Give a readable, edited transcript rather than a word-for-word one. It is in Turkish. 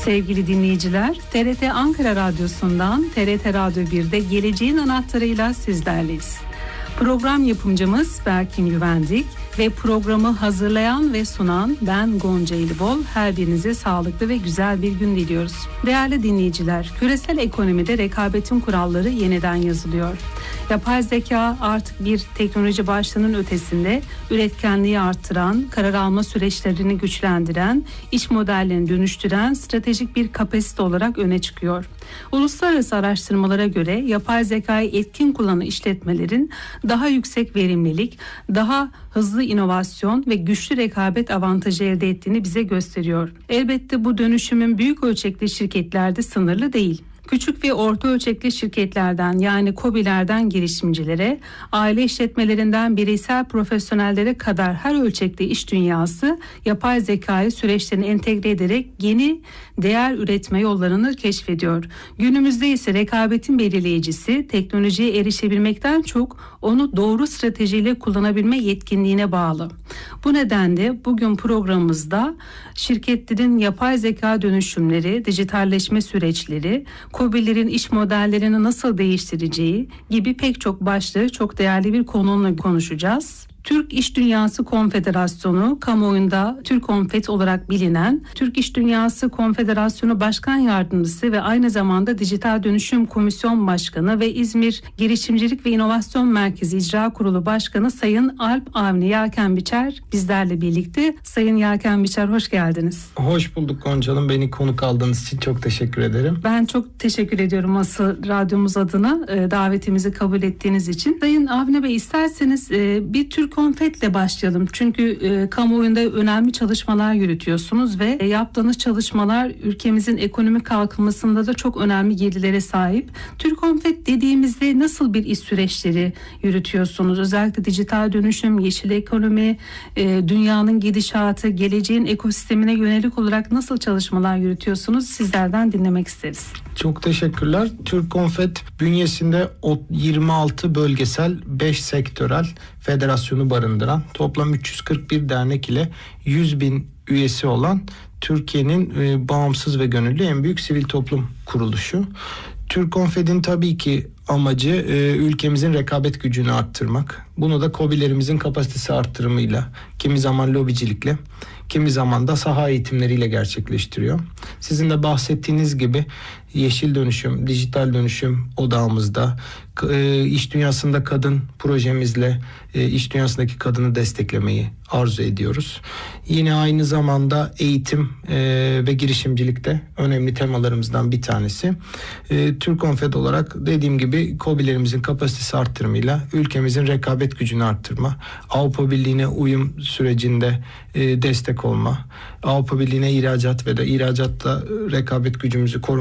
Sevgili dinleyiciler, TRT Ankara Radyosu'ndan TRT Radyo 1'de Geleceğin Anahtarı'yla sizlerleyiz. Program yapımcımız Berkin Güvendik ve programı hazırlayan ve sunan ben Gonca İlibol. Her birinize sağlıklı ve güzel bir gün diliyoruz. Değerli dinleyiciler, küresel ekonomide rekabetin kuralları yeniden yazılıyor. Yapay zeka artık bir teknoloji başlığının ötesinde üretkenliği arttıran, karar alma süreçlerini güçlendiren, iş modellerini dönüştüren stratejik bir kapasite olarak öne çıkıyor. Uluslararası araştırmalara göre yapay zekayı etkin kullanan işletmelerin daha yüksek verimlilik, daha hızlı inovasyon ve güçlü rekabet avantajı elde ettiğini bize gösteriyor. Elbette bu dönüşümün büyük ölçekli şirketlerde sınırlı değil. Küçük ve orta ölçekli şirketlerden yani KOBİ'lerden girişimcilere, aile işletmelerinden bireysel profesyonellere kadar her ölçekli iş dünyası yapay zekayı süreçlerine entegre ederek yeni değer üretme yollarını keşfediyor. Günümüzde ise rekabetin belirleyicisi teknolojiye erişebilmekten çok onu doğru stratejiyle kullanabilme yetkinliğine bağlı. Bu nedenle bugün programımızda şirketlerin yapay zeka dönüşümleri, dijitalleşme süreçleri, KOBİ'lerin iş modellerini nasıl değiştireceği gibi pek çok başlığı çok değerli bir konuyla konuşacağız. Türk İş Dünyası Konfederasyonu, kamuoyunda TÜRKONFED olarak bilinen Türk İş Dünyası Konfederasyonu Başkan Yardımcısı ve aynı zamanda Dijital Dönüşüm Komisyon Başkanı ve İzmir Girişimcilik ve İnovasyon Merkezi İcra Kurulu Başkanı Sayın Alp Avni Yelkenbiçer bizlerle birlikte. Sayın Yelkenbiçer, hoş geldiniz. Hoş bulduk Gonca Hanım. Beni konuk aldığınız için çok teşekkür ederim. Ben çok teşekkür ediyorum asıl radyomuz adına davetimizi kabul ettiğiniz için. Sayın Avni Bey, isterseniz bir TÜRKONFED'le başlayalım. Çünkü kamuoyunda önemli çalışmalar yürütüyorsunuz ve yaptığınız çalışmalar ülkemizin ekonomik kalkınmasında da çok önemli girdilere sahip. TÜRKONFED dediğimizde nasıl bir iş süreçleri yürütüyorsunuz? Özellikle dijital dönüşüm, yeşil ekonomi, dünyanın gidişatı, geleceğin ekosistemine yönelik olarak nasıl çalışmalar yürütüyorsunuz? Sizlerden dinlemek isteriz. Çok teşekkürler. TÜRKONFED bünyesinde 26 bölgesel, 5 sektörel federasyonu barındıran toplam 341 dernek ile 100.000 üyesi olan Türkiye'nin bağımsız ve gönüllü en büyük sivil toplum kuruluşu. TÜRKONFED'in tabii ki amacı ülkemizin rekabet gücünü arttırmak. Bunu da KOBİ'lerimizin kapasitesi arttırımıyla, kimi zaman lobicilikle, kimi zaman da saha eğitimleriyle gerçekleştiriyor. Sizin de bahsettiğiniz gibi yeşil dönüşüm, dijital dönüşüm odağımızda, iş dünyasında kadın projemizle iş dünyasındaki kadını desteklemeyi arzu ediyoruz. Yine aynı zamanda eğitim ve girişimcilikte önemli temalarımızdan bir tanesi. TÜRKONFED olarak dediğim gibi KOBİ'lerimizin kapasitesi arttırımıyla ülkemizin rekabet gücünü arttırma, Avrupa Birliği'ne uyum sürecinde destek olma, Avrupa Birliği'ne ihracat ve de ihracatta rekabet gücümüzü koruma